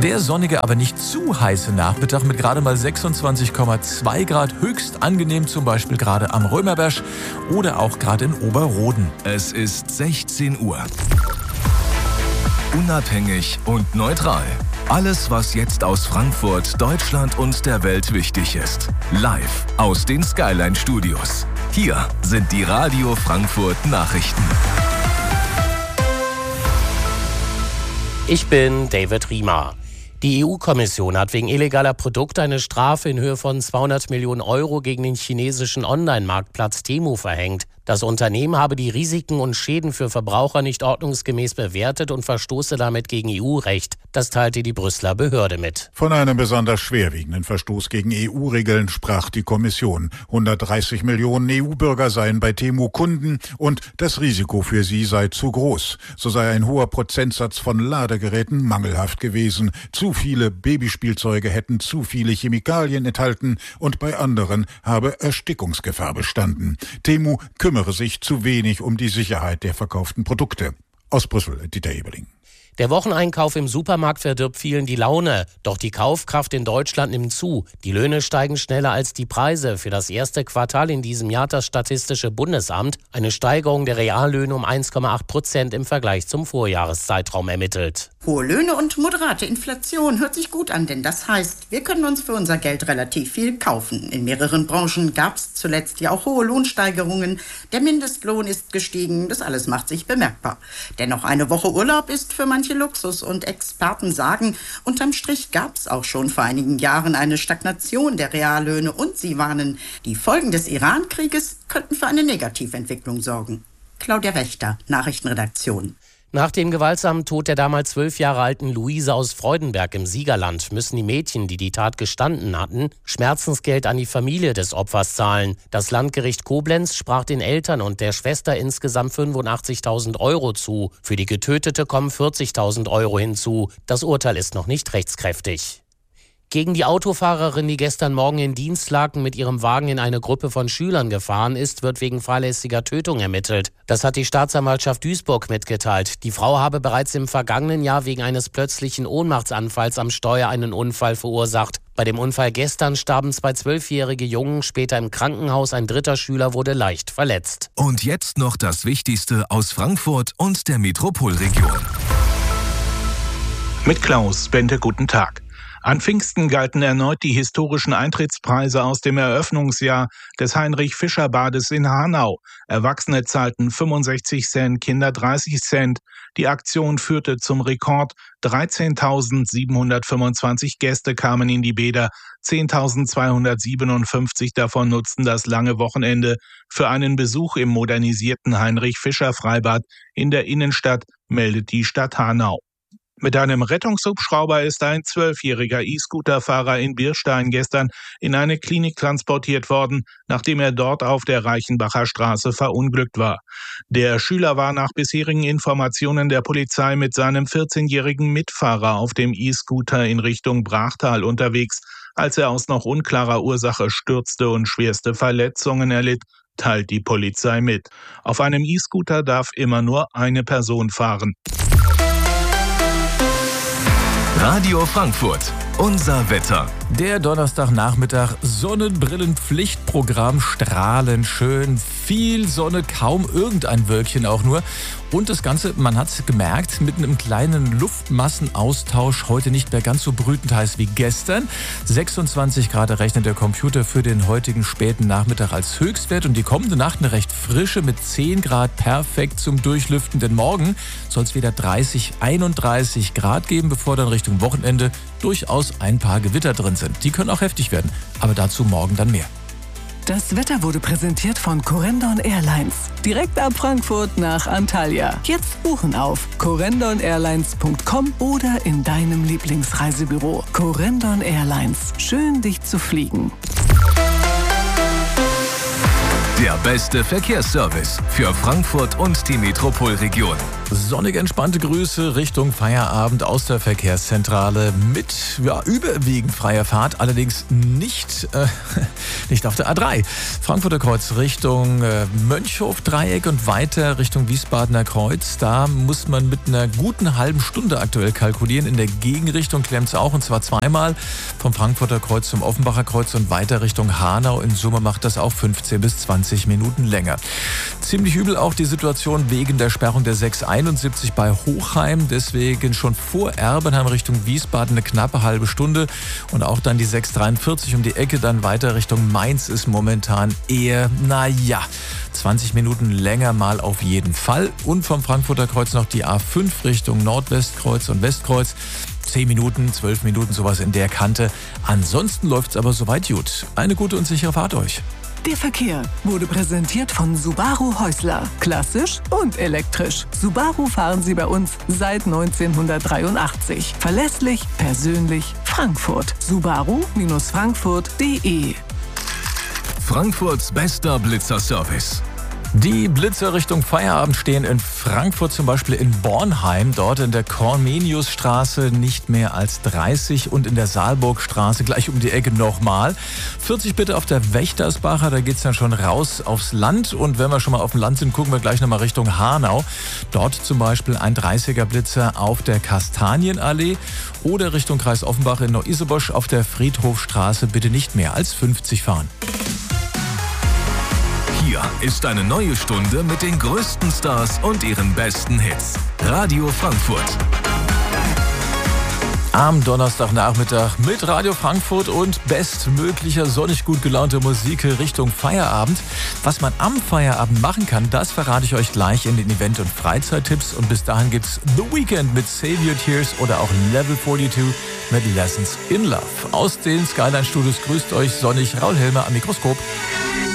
Der sonnige, aber nicht zu heiße Nachmittag mit gerade mal 26,2 Grad. Höchst angenehm, zum Beispiel gerade am Römerberg oder auch gerade in Oberroden. Es ist 16 Uhr. Unabhängig und neutral. Alles, was jetzt aus Frankfurt, Deutschland und der Welt wichtig ist. Live aus den Skyline Studios. Hier sind die Radio Frankfurt Nachrichten. Ich bin David Riemer. Die EU-Kommission hat wegen illegaler Produkte eine Strafe in Höhe von 200 Millionen Euro gegen den chinesischen Online-Marktplatz Temu verhängt. Das Unternehmen habe die Risiken und Schäden für Verbraucher nicht ordnungsgemäß bewertet und verstoße damit gegen EU-Recht. Das teilte die Brüsseler Behörde mit. Von einem besonders schwerwiegenden Verstoß gegen EU-Regeln sprach die Kommission. 130 Millionen EU-Bürger seien bei Temu Kunden und das Risiko für sie sei zu groß. So sei ein hoher Prozentsatz von Ladegeräten mangelhaft gewesen. Zu viele Babyspielzeuge hätten zu viele Chemikalien enthalten und bei anderen habe Erstickungsgefahr bestanden. Temu kümmere sich zu wenig um die Sicherheit der verkauften Produkte. Aus Brüssel, Dieter Ebeling. Der Wocheneinkauf im Supermarkt verdirbt vielen die Laune. Doch die Kaufkraft in Deutschland nimmt zu. Die Löhne steigen schneller als die Preise. Für das erste Quartal in diesem Jahr hat das Statistische Bundesamt eine Steigerung der Reallöhne um 1,8% im Vergleich zum Vorjahreszeitraum ermittelt. Hohe Löhne und moderate Inflation hört sich gut an, denn das heißt, wir können uns für unser Geld relativ viel kaufen. In mehreren Branchen gab es zuletzt ja auch hohe Lohnsteigerungen. Der Mindestlohn ist gestiegen, das alles macht sich bemerkbar. Dennoch eine Woche Urlaub ist für manche Luxus und Experten sagen, unterm Strich gab es auch schon vor einigen Jahren eine Stagnation der Reallöhne und sie warnen, die Folgen des Iran-Krieges könnten für eine Negativentwicklung sorgen. Claudia Wächter, Nachrichtenredaktion. Nach dem gewaltsamen Tod der damals 12 Jahre alten Luise aus Freudenberg im Siegerland müssen die Mädchen, die die Tat gestanden hatten, Schmerzensgeld an die Familie des Opfers zahlen. Das Landgericht Koblenz sprach den Eltern und der Schwester insgesamt 85.000 Euro zu. Für die Getötete kommen 40.000 Euro hinzu. Das Urteil ist noch nicht rechtskräftig. Gegen die Autofahrerin, die gestern Morgen in Dienstlaken mit ihrem Wagen in eine Gruppe von Schülern gefahren ist, wird wegen fahrlässiger Tötung ermittelt. Das hat die Staatsanwaltschaft Duisburg mitgeteilt. Die Frau habe bereits im vergangenen Jahr wegen eines plötzlichen Ohnmachtsanfalls am Steuer einen Unfall verursacht. Bei dem Unfall gestern starben 2 12-jährige Jungen, später im Krankenhaus. Ein dritter Schüler wurde leicht verletzt. Und jetzt noch das Wichtigste aus Frankfurt und der Metropolregion. Mit Klaus Bente, guten Tag. An Pfingsten galten erneut die historischen Eintrittspreise aus dem Eröffnungsjahr des Heinrich-Fischer-Bades in Hanau. Erwachsene zahlten 65 Cent, Kinder 30 Cent. Die Aktion führte zum Rekord. 13.725 Gäste kamen in die Bäder. 10.257 davon nutzten das lange Wochenende für einen Besuch im modernisierten Heinrich-Fischer-Freibad in der Innenstadt, meldet die Stadt Hanau. Mit einem Rettungshubschrauber ist ein 12-jähriger E-Scooter-Fahrer in Bierstein gestern in eine Klinik transportiert worden, nachdem er dort auf der Reichenbacher Straße verunglückt war. Der Schüler war nach bisherigen Informationen der Polizei mit seinem 14-jährigen Mitfahrer auf dem E-Scooter in Richtung Brachtal unterwegs, als er aus noch unklarer Ursache stürzte und schwerste Verletzungen erlitt, teilt die Polizei mit. Auf einem E-Scooter darf immer nur eine Person fahren. Radio Frankfurt, unser Wetter. Der Donnerstagnachmittag, Sonnenbrillenpflichtprogramm, strahlend schön, viel Sonne, kaum irgendein Wölkchen auch nur. Und das Ganze, man hat es gemerkt, mit einem kleinen Luftmassenaustausch heute nicht mehr ganz so brütend heiß wie gestern. 26 Grad rechnet der Computer für den heutigen späten Nachmittag als Höchstwert und die kommende Nacht eine recht frische mit 10 Grad perfekt zum Durchlüften. Denn morgen soll es wieder 30, 31 Grad geben, bevor dann Richtung Wochenende durchaus ein paar Gewitter drin sind. Die können auch heftig werden, aber dazu morgen dann mehr. Das Wetter wurde präsentiert von Corendon Airlines. Direkt ab Frankfurt nach Antalya. Jetzt buchen auf corendon-airlines.com oder in deinem Lieblingsreisebüro. Corendon Airlines. Schön, dich zu fliegen. Der beste Verkehrsservice für Frankfurt und die Metropolregion. Sonnige, entspannte Grüße Richtung Feierabend aus der Verkehrszentrale mit überwiegend freier Fahrt, allerdings nicht auf der A3. Frankfurter Kreuz Richtung Mönchhof-Dreieck und weiter Richtung Wiesbadener Kreuz. Da muss man mit einer guten halben Stunde aktuell kalkulieren. In der Gegenrichtung klemmt es auch, und zwar zweimal vom Frankfurter Kreuz zum Offenbacher Kreuz und weiter Richtung Hanau. In Summe macht das auch 15 bis 20 Minuten länger. Ziemlich übel auch die Situation wegen der Sperrung der 671 bei Hochheim, deswegen schon vor Erbenheim Richtung Wiesbaden eine knappe halbe Stunde, und auch dann die 643 um die Ecke, dann weiter Richtung Mainz ist momentan eher, 20 Minuten länger mal auf jeden Fall. Und vom Frankfurter Kreuz noch die A5 Richtung Nordwestkreuz und Westkreuz. 10 Minuten, 12 Minuten, sowas in der Kante. Ansonsten läuft's aber soweit gut. Eine gute und sichere Fahrt euch. Der Verkehr wurde präsentiert von Subaru Häusler. Klassisch und elektrisch. Subaru fahren Sie bei uns seit 1983. Verlässlich, persönlich, Frankfurt. Subaru-Frankfurt.de. Frankfurts bester Blitzerservice. Die Blitzer Richtung Feierabend stehen in Frankfurt, zum Beispiel in Bornheim, dort in der Corneliusstraße nicht mehr als 30 und in der Saalburgstraße gleich um die Ecke nochmal. 40 bitte auf der Wächtersbacher, da geht's dann schon raus aufs Land, und wenn wir schon mal auf dem Land sind, gucken wir gleich nochmal Richtung Hanau. Dort zum Beispiel ein 30er Blitzer auf der Kastanienallee oder Richtung Kreis Offenbach in Neu-Isenburg auf der Friedhofstraße bitte nicht mehr als 50 fahren. Hier ist eine neue Stunde mit den größten Stars und ihren besten Hits. Radio Frankfurt. Am Donnerstagnachmittag mit Radio Frankfurt und bestmöglicher sonnig gut gelaunter Musik Richtung Feierabend. Was man am Feierabend machen kann, das verrate ich euch gleich in den Event- und Freizeittipps. Und bis dahin gibt's The Weeknd mit Save Your Tears oder auch Level 42 mit Lessons in Love. Aus den Skyline Studios grüßt euch sonnig Raul Helmer am Mikroskop.